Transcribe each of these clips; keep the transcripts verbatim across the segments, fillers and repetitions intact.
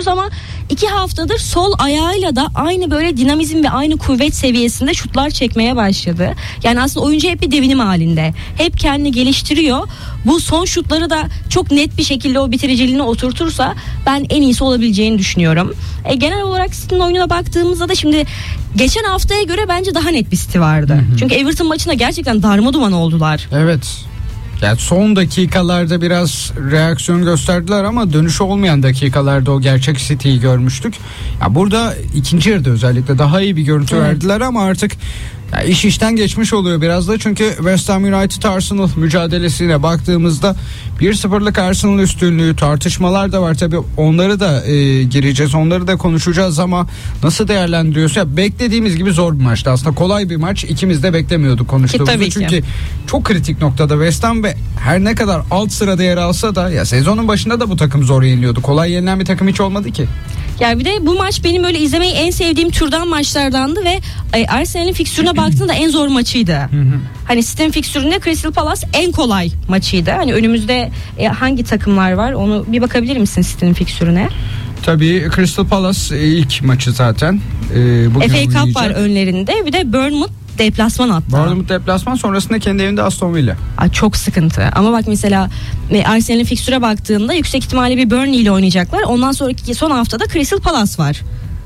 düşünüyoruz ama iki haftadır sol ayağıyla da aynı böyle dinamizm ve aynı kuvvet seviyesinde şutlar çekmeye başladı. Yani aslında oyuncu hep bir devinim halinde. Hep kendini geliştiriyor. Bu son şutları da çok net bir şekilde o bitiriciliğini oturtursa ben en iyisi olabileceğini düşünüyorum. E, genel olarak City'nin oyununa baktığımızda da şimdi geçen haftaya göre bence daha net bir City vardı. Hı hı. Çünkü Everton maçında gerçekten darmaduman oldular. Evet. Yani son dakikalarda biraz reaksiyon gösterdiler ama dönüşü olmayan dakikalarda o gerçek City'yi görmüştük. Ya burada ikinci yarıda özellikle daha iyi bir görüntü evet. verdiler ama artık ya iş işten geçmiş oluyor biraz da, çünkü West Ham United Arsenal mücadelesine baktığımızda bir sıfırlık Arsenal üstünlüğü, tartışmalar da var tabii, onları da e, gireceğiz, onları da konuşacağız ama nasıl değerlendiriyorsun? Ya beklediğimiz gibi zor bir maçtı aslında, kolay bir maç, ikimiz de beklemiyorduk konuştuğumuzu, çünkü çok kritik noktada West Ham ve her ne kadar alt sırada yer alsa da ya sezonun başında da bu takım zor yeniliyordu, kolay yenilen bir takım hiç olmadı ki. Ya bir de bu maç benim öyle izlemeyi en sevdiğim türden maçlardandı ve e, Arsenal'in fikstürüne baktığında en zor maçıydı. Hı hı. Hani City'nin fikstüründe Crystal Palace en kolay maçıydı. Hani önümüzde e, hangi takımlar var onu bir bakabilir misin City'nin fikstürüne? Tabii Crystal Palace ilk maçı zaten. E, F A Cup var önlerinde, bir de Bournemouth deplasman hatta. Bournemouth deplasman, sonrasında kendi evinde Aston Villa. Aa, çok sıkıntı. Ama bak mesela Arsenal'in fikstüre baktığında yüksek ihtimalle bir Burnley ile oynayacaklar. Ondan sonraki son haftada Crystal Palace var.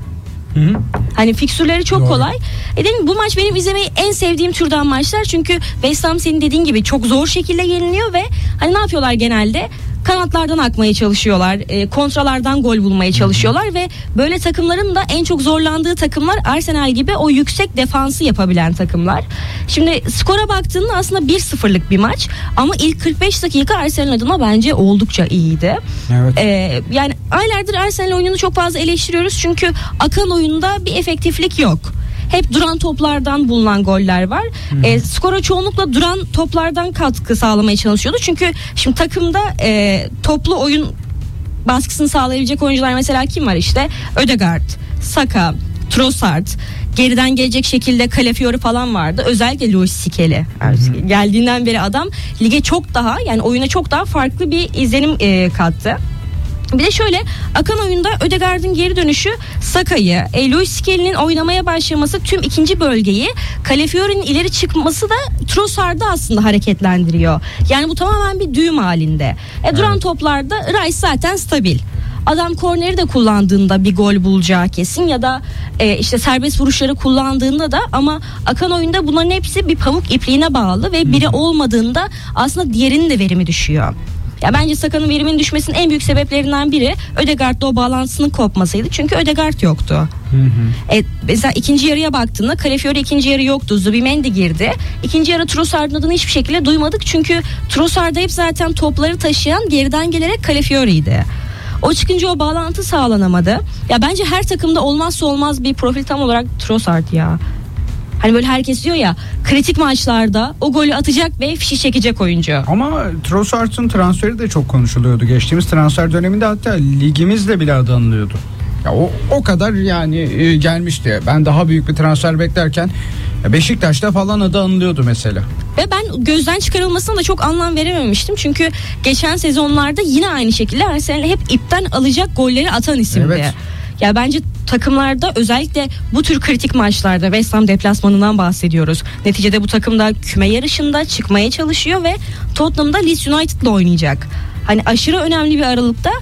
Hı hı. Hani fikstürleri çok Doğru. kolay. E dedim, bu maç benim izlemeyi en sevdiğim türden maçlar. Çünkü West Ham senin dediğin gibi çok zor şekilde yeniliyor ve hani ne yapıyorlar genelde? Kanatlardan akmaya çalışıyorlar, e, kontralardan gol bulmaya çalışıyorlar Hı-hı. ve böyle takımların da en çok zorlandığı takımlar Arsenal gibi o yüksek defansı yapabilen takımlar. Şimdi skora baktığında aslında bir sıfırlık bir maç ama ilk kırk beş dakika Arsenal adına bence oldukça iyiydi. Evet. E, yani aylardır Arsenal oyununu çok fazla eleştiriyoruz çünkü akan oyunda bir efektiflik yok. Hep duran toplardan bulunan goller var. E, skora çoğunlukla duran toplardan katkı sağlamaya çalışıyordu. Çünkü şimdi takımda e, toplu oyun baskısını sağlayabilecek oyuncular mesela kim var işte? Ödegaard, Saka, Trossard, geriden gelecek şekilde Calafiori falan vardı. Özellikle Luis Skelly. Yani geldiğinden beri adam lige çok daha, yani oyuna çok daha farklı bir izlenim e, kattı. Bir de şöyle, akan oyunda Ödegaard'ın geri dönüşü Saka'yı, e, Luis Skelly'nin oynamaya başlaması tüm ikinci bölgeyi, Calafiori'nin ileri çıkması da Trossard'ı aslında hareketlendiriyor. Yani bu tamamen bir düğüm halinde. E, duran evet. toplarda Rice zaten stabil. Adam korneri de kullandığında bir gol bulacağı kesin ya da e, işte serbest vuruşları kullandığında da, ama akan oyunda bunların hepsi bir pamuk ipliğine bağlı ve biri olmadığında aslında diğerinin de verimi düşüyor. Ya bence Saka'nın veriminin düşmesinin en büyük sebeplerinden biri Ödegaard'da o bağlantısının kopmasıydı. Çünkü Ödegaard yoktu. Hı hı. E, mesela ikinci yarıya baktığında Calafiori ikinci yarı yoktu. Zubimendi girdi. İkinci yarı Trossard'ın adını hiçbir şekilde duymadık. Çünkü Trossard'da hep zaten topları taşıyan, geriden gelerek Calafiori'ydi. O çıkınca o bağlantı sağlanamadı. Ya bence her takımda olmazsa olmaz bir profil tam olarak Trossard ya. Hani böyle herkes diyor ya, kritik maçlarda o golü atacak ve fişi çekecek oyuncu. Ama Trossard'ın transferi de çok konuşuluyordu. Geçtiğimiz transfer döneminde hatta ligimizle bile adı anılıyordu. Ya o, o kadar yani e, gelmişti. Ben daha büyük bir transfer beklerken Beşiktaş'ta falan adı anılıyordu mesela. Ve ben gözden çıkarılmasına da çok anlam verememiştim. Çünkü geçen sezonlarda yine aynı şekilde Arsenal hep ipten alacak golleri atan isimdi. Evet. Ya bence takımlarda özellikle bu tür kritik maçlarda, West Ham deplasmanından bahsediyoruz. Neticede bu takımda küme yarışında çıkmaya çalışıyor ve Tottenham'da Leeds United'la oynayacak. Hani aşırı önemli bir aralıkta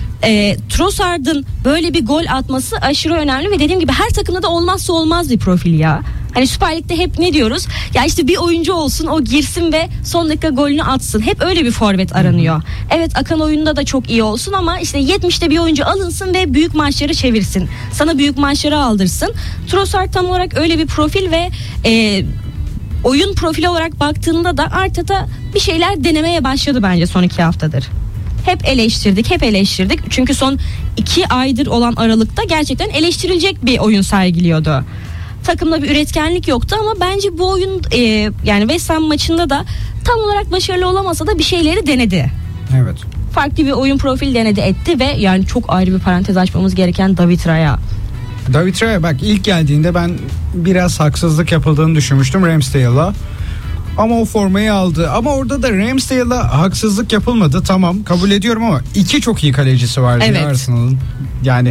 e, Trossard'ın böyle bir gol atması aşırı önemli ve dediğim gibi her takımda da olmazsa olmaz bir profil ya. Hani Süper Lig'de hep ne diyoruz? Ya işte bir oyuncu olsun, o girsin ve son dakika golünü atsın. Hep öyle bir forvet aranıyor. Evet, akan oyunda da çok iyi olsun ama işte yetmişte bir oyuncu alınsın ve büyük maçları çevirsin. Sana büyük maçları aldırsın. Trossard tam olarak öyle bir profil ve e, oyun profili olarak baktığında da Arteta bir şeyler denemeye başladı bence son iki haftadır. Hep eleştirdik, hep eleştirdik. Çünkü son iki aydır olan aralıkta gerçekten eleştirilecek bir oyun sergiliyordu. Takımda bir üretkenlik yoktu ama bence bu oyun e, yani West Ham maçında da tam olarak başarılı olamasa da bir şeyleri denedi. Evet. Farklı bir oyun profili denedi etti ve yani çok ayrı bir parantez açmamız gereken David Raya. David Raya bak, ilk geldiğinde ben biraz haksızlık yapıldığını düşünmüştüm Ramsdale'a. Ama o formayı aldı. Ama orada da Ramsdale'a haksızlık yapılmadı. Tamam, kabul ediyorum ama iki çok iyi kalecisi vardı evet. Arsenal'ın. Yani